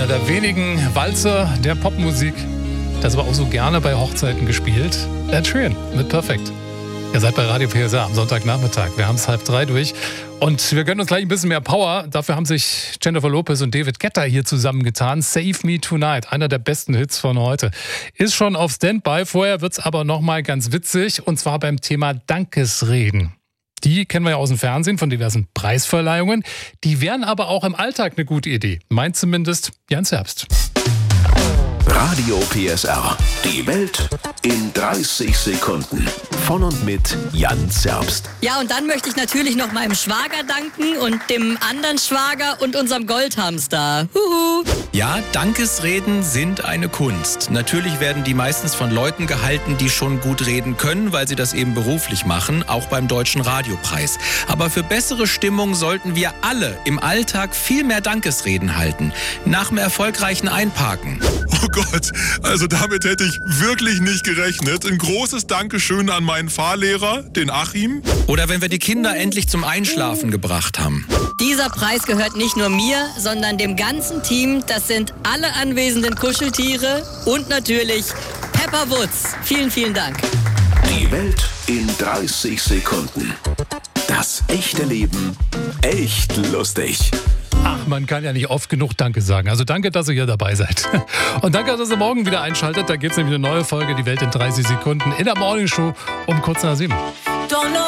einer der wenigen Walzer der Popmusik. Das war auch so gerne bei Hochzeiten gespielt. Ed Sheeran mit Perfect. Ihr seid bei Radio PSR am Sonntagnachmittag. Wir haben es 2:30 durch. Und wir gönnen uns gleich ein bisschen mehr Power. Dafür haben sich Jennifer Lopez und David Guetta hier zusammengetan. Save Me Tonight, einer der besten Hits von heute. Ist schon auf Standby. Vorher wird es aber nochmal ganz witzig. Und zwar beim Thema Dankesreden. Die kennen wir ja aus dem Fernsehen von diversen Preisverleihungen. Die wären aber auch im Alltag eine gute Idee. Meint zumindest Jan Zerbst. Radio PSR. Die Welt in 30 Sekunden. Von und mit Jan Zerbst. Ja, und dann möchte ich natürlich noch meinem Schwager danken und dem anderen Schwager und unserem Goldhamster. Huhu. Ja, Dankesreden sind eine Kunst. Natürlich werden die meistens von Leuten gehalten, die schon gut reden können, weil sie das eben beruflich machen, auch beim Deutschen Radiopreis. Aber für bessere Stimmung sollten wir alle im Alltag viel mehr Dankesreden halten. Nach dem erfolgreichen Einparken. Oh Gott, also damit hätte ich wirklich nicht gerechnet. Ein großes Dankeschön an meinen Fahrlehrer, den Achim. Oder wenn wir die Kinder endlich zum Einschlafen gebracht haben. Dieser Preis gehört nicht nur mir, sondern dem ganzen Team. Das sind alle anwesenden Kuscheltiere und natürlich Pepper Woods. Vielen, vielen Dank. Die Welt in 30 Sekunden. Das echte Leben echt lustig. Ach, man kann ja nicht oft genug Danke sagen. Also danke, dass ihr hier dabei seid. Und danke, dass ihr morgen wieder einschaltet. Da gibt es nämlich eine neue Folge, die Welt in 30 Sekunden in der Morning Show um kurz nach 7.